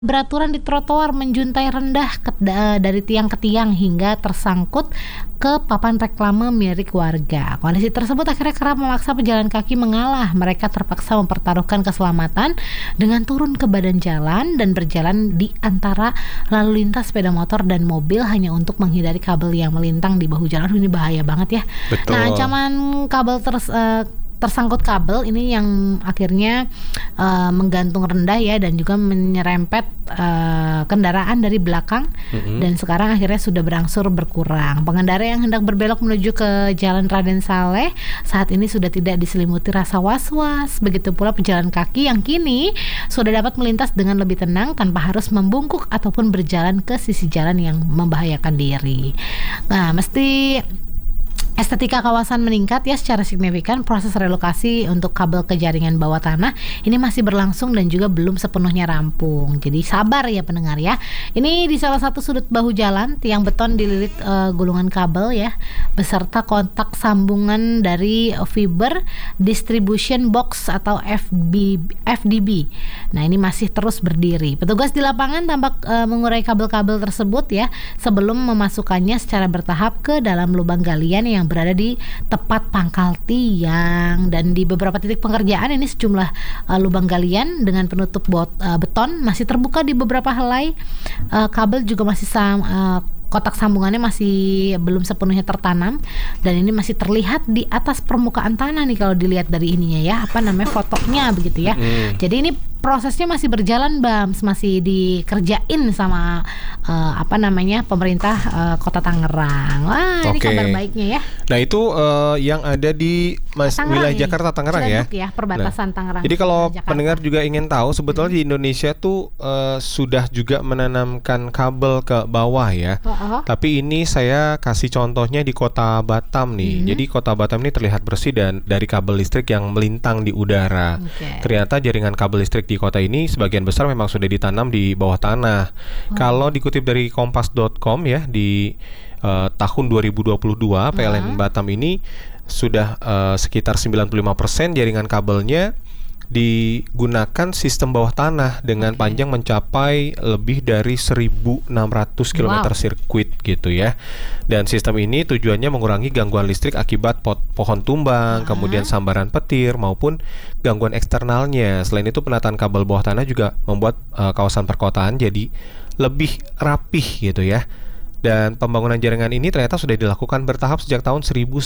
Beraturan di trotoar menjuntai rendah dari tiang ke tiang hingga tersangkut ke papan reklame milik warga. Kondisi tersebut akhirnya kerap memaksa pejalan kaki mengalah. Mereka terpaksa mempertaruhkan keselamatan dengan turun ke badan jalan dan berjalan di antara lalu lintas sepeda motor dan mobil hanya untuk menghindari kabel yang melintang di bahu jalan. Ini bahaya banget ya. Betul. Nah, ancaman kabel tersangkut kabel ini yang akhirnya menggantung rendah ya, dan juga menyerempet kendaraan dari belakang. Dan sekarang akhirnya sudah berangsur berkurang. Pengendara yang hendak berbelok menuju ke Jalan Raden Saleh saat ini sudah tidak diselimuti rasa was-was. Begitu pula pejalan kaki yang kini sudah dapat melintas dengan lebih tenang tanpa harus membungkuk ataupun berjalan ke sisi jalan yang membahayakan diri. Nah, mesti estetika kawasan meningkat ya secara signifikan. Proses relokasi untuk kabel ke jaringan bawah tanah ini masih berlangsung dan juga belum sepenuhnya rampung. Jadi sabar ya pendengar ya. Ini di salah satu sudut bahu jalan, tiang beton dililit gulungan kabel ya, beserta kontak sambungan dari fiber distribution box atau FDB. Nah, ini masih terus berdiri. Petugas di lapangan tampak mengurai kabel-kabel tersebut ya sebelum memasukkannya secara bertahap ke dalam lubang galian yang berada di tepat pangkal tiang. Dan di beberapa titik pengerjaan ini sejumlah lubang galian dengan penutup beton masih terbuka di beberapa helai. Kabel juga masih kotak sambungannya masih belum sepenuhnya tertanam dan ini masih terlihat di atas permukaan tanah nih kalau dilihat dari ininya ya, fotonya begitu ya. Jadi ini prosesnya masih berjalan, Bams, masih dikerjain sama pemerintah Kota Tangerang. Wah, ini kabar baiknya ya. Nah, itu yang ada di wilayah Jakarta Tangerang ya. Perbatasan Tangerang. Jadi kalau pendengar juga ingin tahu, sebetulnya di Indonesia tuh sudah juga menanamkan kabel ke bawah ya. Tapi ini saya kasih contohnya di Kota Batam nih. Jadi Kota Batam ini terlihat bersih dan dari kabel listrik yang melintang di udara. Ternyata jaringan kabel listrik di kota ini sebagian besar memang sudah ditanam di bawah tanah. Kalau dikutip dari kompas.com ya, di tahun 2022 PLN Batam ini sudah sekitar 95% jaringan kabelnya digunakan sistem bawah tanah dengan panjang mencapai lebih dari 1.600 km sirkuit gitu ya. Dan sistem ini tujuannya mengurangi gangguan listrik akibat pohon tumbang, kemudian sambaran petir maupun gangguan eksternalnya. Selain itu, penataan kabel bawah tanah juga membuat kawasan perkotaan jadi lebih rapih gitu ya. Dan pembangunan jaringan ini ternyata sudah dilakukan bertahap sejak tahun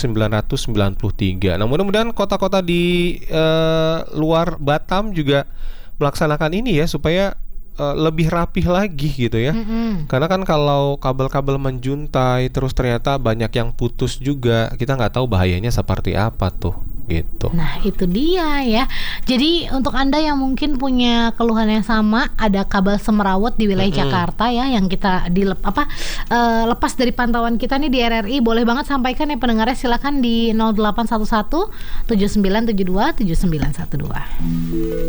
1993. Nah, mudah-mudahan kota-kota di luar Batam juga melaksanakan ini ya, supaya lebih rapih lagi gitu ya. Karena kan kalau kabel-kabel menjuntai terus ternyata banyak yang putus juga, kita nggak tahu bahayanya seperti apa tuh gitu. Nah, itu dia ya. Jadi untuk Anda yang mungkin punya keluhan yang sama, ada kabel semrawut di wilayah Jakarta ya yang kita lepas dari pantauan kita nih di RRI, boleh banget sampaikan ya pendengarnya, silakan di 0811 7972 7912.